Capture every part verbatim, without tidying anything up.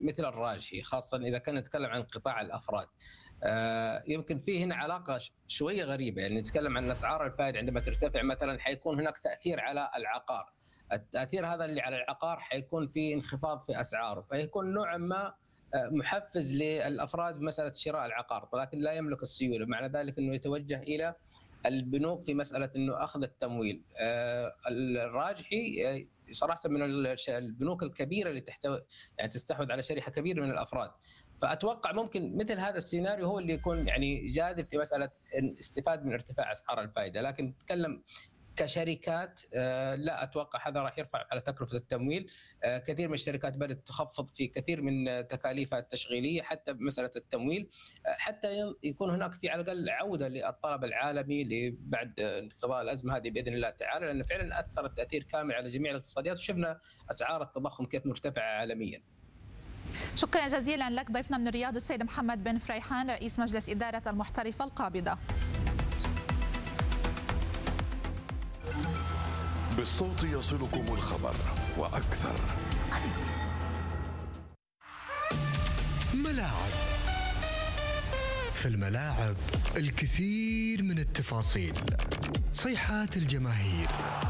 مثل الراجحي، خاصة إذا كنا نتكلم عن قطاع الأفراد. يمكن فيه هنا علاقة شوية غريبة، يعني نتكلم عن أسعار الفائدة عندما ترتفع مثلا حيكون هناك تأثير على العقار، التأثير هذا اللي على العقار حيكون في انخفاض في أسعاره، فيكون نوعا ما محفز للأفراد بمسألة شراء العقار، ولكن لا يملك السيولة، معنى ذلك أنه يتوجه إلى البنوك في مسألة أنه أخذ التمويل. الراجحي صراحة من البنوك الكبيرة اللي تحتوي يعني تستحوذ على شريحة كبيرة من الأفراد، فأتوقع ممكن مثل هذا السيناريو هو اللي يكون يعني جاذب في مسألة الاستفادة من ارتفاع أسعار الفائدة. لكن نتكلم كشركات لا أتوقع هذا راح يرفع على تكلفة التمويل. كثير من الشركات بدأت تخفض في كثير من تكاليفها التشغيلية حتى بمسألة التمويل، حتى يكون هناك في على الأقل عودة للطلب العالمي بعد انقضاء الأزمة هذه بإذن الله تعالى، لأن فعلا أثرت تأثير كامل على جميع الاقتصاديات، وشفنا أسعار التضخم كيف مرتفعة عالميا. شكرا جزيلا لك ضيفنا من الرياض السيد محمد بن فريحان رئيس مجلس إدارة المحترفة القابضة. بالصوت يصلكم الخبر وأكثر. ملاعب. في الملاعب الكثير من التفاصيل، صيحات الجماهير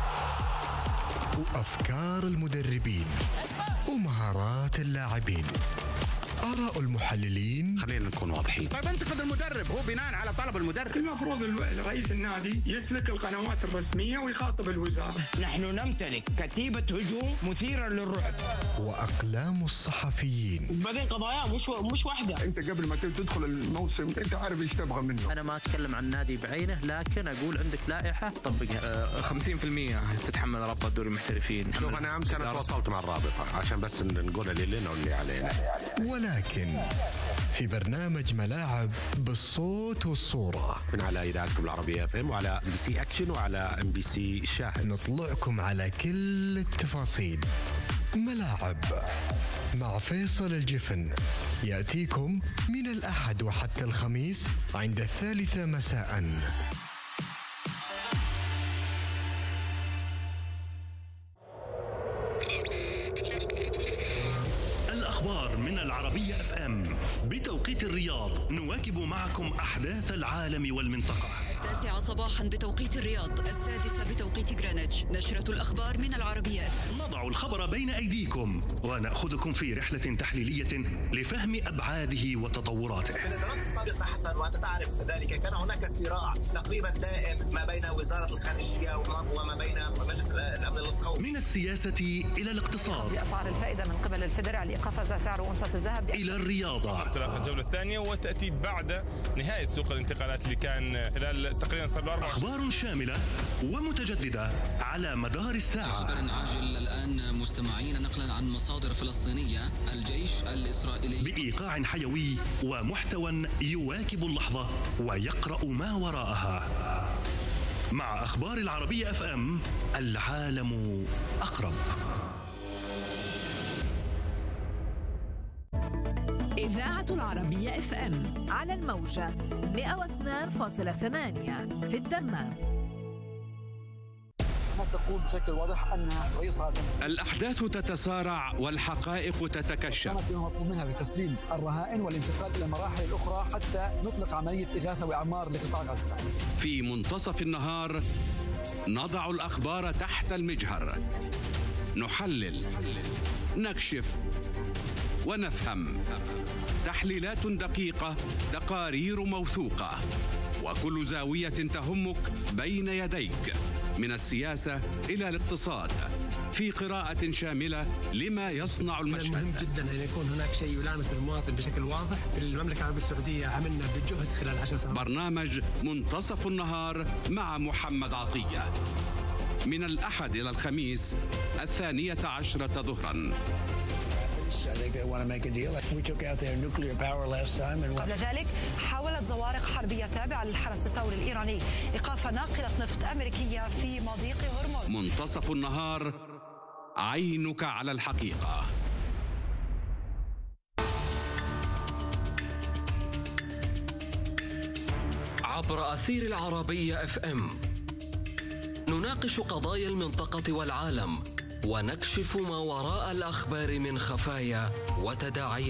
وأفكار المدربين ومهارات اللاعبين، آراء المحللين. خلينا نكون واضحين. طيب انتقد المدرب هو بناء على طلب المدرب. المفروض رئيس النادي يسلك القنوات الرسمية ويخاطب الوزارة. نحن نمتلك كتيبة هجوم مثيرة للرعب. وأقلام الصحفيين. وبعدين قضايا مش مش واحدة. أنت قبل ما تدخل الموسم أنت عارف إيش تبغى منه. أنا ما أتكلم عن نادي بعينه، لكن أقول عندك لائحة طبقها. خمسين بالمئة تتحمل رابطة دوري المحترفين. شوف أنا أمس أنا تواصلت مع الرابطة عشان بس نقول اللي لنا واللي علينا. ولكن في برنامج ملاعب بالصوت والصورة من على إذاعتكم العربية اف ام وعلى ام بي سي اكشن وعلى ام بي سي شاهد، نطلعكم على كل التفاصيل. ملاعب مع فيصل الجفن يأتيكم من الأحد وحتى الخميس عند الثالثة مساء. الأخبار من العربية اف ام بتوقيت الرياض، نواكب معكم أحداث العالم والمنطقة. التاسعة صباحا بتوقيت الرياض، السادسة بتوقيت غرينتش، نشرة الأخبار من العربية. نضع الخبر بين أيديكم ونأخذكم في رحلة تحليلية لفهم أبعاده وتطوراته. في الفترات السابقة حسن وأنت تعرف ذلك كان هناك صراع تقريبا دائم ما بين وزارة الخارجية وما بين مجلس الأمن القومي. من السياسة إلى الاقتصاد، بأسعار الفائدة من قبل الفيدرالي قفز سعر أونصة الذهب، إلى الرياضة. انطلاق الجولة الثانية وتأتي بعد نهاية سوق الانتقالات اللي كان خلال تقريبا صار له أربع أخبار شاملة ومتجددة على مدار الساعة. خبر عاجل الآن مستمعين نقلا عن مصادر فلسطينية، الجيش الإسرائيلي بإيقاع حيوي ومحتوى يواكب اللحظة ويقرأ ما وراءها. مع أخبار العربية اف ام، العالم أقرب. إذاعة العربية اف ام على الموجة مئة واثنين فاصلة ثمانية في الدمام. الناس تقول بشكل واضح أنها رئيس صادم. الأحداث تتسارع والحقائق تتكشف. كانت مطلوب منها بتسليم الرهائن والانتقال إلى المراحل الأخرى حتى نطلق عملية إغاثة وإعمار لقطاع غزة. في منتصف النهار نضع الأخبار تحت المجهر، نحلل، نكشف ونفهم. تحليلات دقيقة، تقارير موثوقة، وكل زاوية تهمك بين يديك، من السياسة إلى الاقتصاد، في قراءة شاملة لما يصنع المشهد. مهم جدا أن يكون هناك شيء يلامس المواطن بشكل واضح. في المملكة العربية السعودية عملنا بجهد خلال عشر سنوات. برنامج منتصف النهار مع محمد عطية، من الأحد إلى الخميس الثانية عشرة ظهرا. قبل ذلك حاولت زوارق حربية تابعة للحرس الثوري الإيراني إيقاف ناقلة نفط أمريكية في مضيق هرمز. منتصف النهار، عينك على الحقيقة. عبر أثير العربية اف ام نناقش قضايا المنطقة والعالم ونكشف ما وراء الأخبار من خفايا وتداعيات